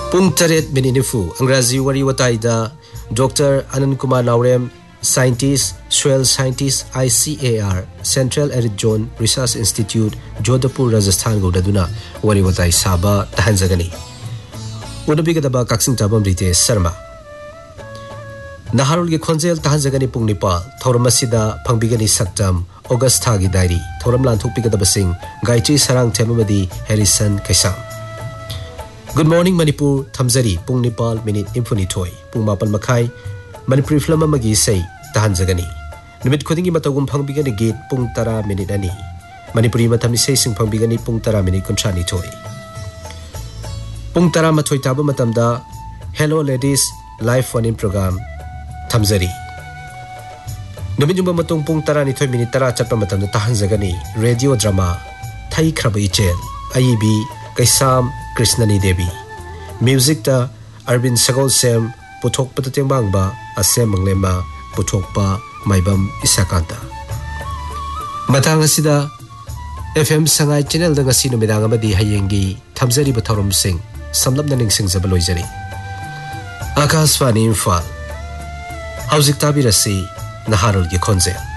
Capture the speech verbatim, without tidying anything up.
Pung Taret Beninifu, Angrazi Wari Wataida, Doctor Anand Kumar Naurem, Scientist, Swell Scientist, I C A R, Central Erit Zone Research Institute, Jodhpur, Rajasthan Godaduna, Wari Watai Saba, Tahanzagani. Udabigadaba Kaksing Tabam Rite Sarma. Naharul ge Khonjel Tahanzagani Pung Nepal, Thoramasida, Pangbigani Saktam, August Thagi Diary, Thoram Lanthuk Pigadabasing, Gayatri Sarang Temamadi, Harrison Kaisam. Good morning Manipur, Thamzari, Pung Nepal, Minute Infuni Toy, Pung Mapal Makai, Manipuri Flama Magi say, Tahanzagani. Nimit Kudingi Matagum Pangbigani Gate, Pung Tara Minute Ani. Manipuri Matami say Sing Pangbigani Pung Tara Minute Conchani Toy. Pung Tara Matoy Taba Matamda, Hello Ladies, Live Phone In Program, Thamzari. Namijumba Matung Pung Tara Nitoy Minute Tara Chapa Matamda Tahanzagani, Radio Drama, Thai Kraba Ichel, I E B, Kaisam, Krishnani Devi. Music ta Arvind Sagol Sem, Puthok Patateng Bangba, Asem Manglema, Puthokpa, Maibam Isakanta. Matang asida F M Sangai Channel da ngasi numidang amadi hayengi Thamzari Batharum Singh, Samlap na ningsing sa baloyjari. Akasvani Imphal. Hauzik tabirasi Naharul gi Khonjel.